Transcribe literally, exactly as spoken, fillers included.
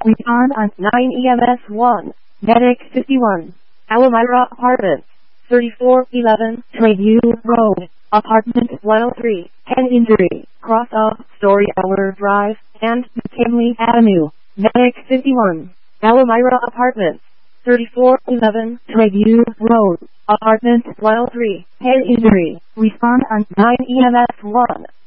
Respond on nine E M S one. Medic fifty-one. Alamira Apartments. thirty-four eleven Tradeview Road. Apartment one oh three. ten injury. Cross off Story Hour Drive and McKinley Avenue. Medic fifty-one. Alamira Apartments. thirty-four eleven Tradeview Road. Apartment one oh three. ten injury. Respond on nine E M S one.